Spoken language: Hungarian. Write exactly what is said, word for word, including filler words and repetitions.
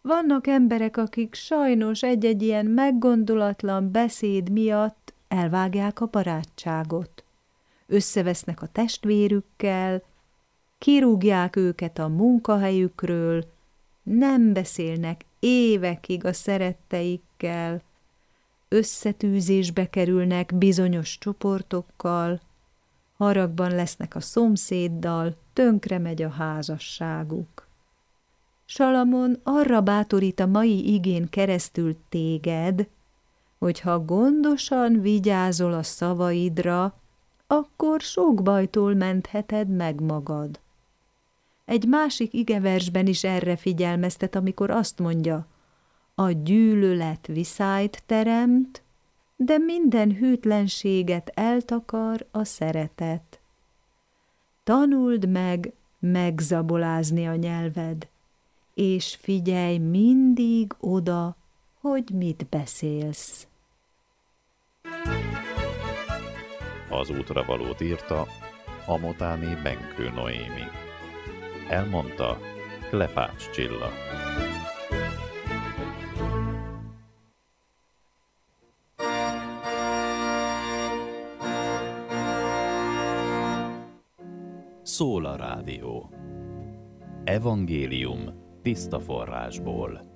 Vannak emberek, akik sajnos egy-egy ilyen meggondolatlan beszéd miatt elvágják a barátságot. Összevesznek a testvérükkel, kirúgják őket a munkahelyükről, nem beszélnek évekig a szeretteikkel, összetűzésbe kerülnek bizonyos csoportokkal, haragban lesznek a szomszéddal, tönkre megy a házasságuk. Salamon arra bátorít a mai igén keresztül téged, hogy ha gondosan vigyázol a szavaidra, akkor sok bajtól mentheted meg magad. Egy másik igeversben is erre figyelmeztet, amikor azt mondja, a gyűlölet viszályt teremt, de minden hűtlenséget eltakar a szeretet. Tanuld meg megzabolázni a nyelved, és figyelj mindig oda, hogy mit beszélsz. Az útra valót írta a motáni Benkő Noémi. Elmondta Klepács Csilla. Szól a rádió. Evangélium tiszta forrásból.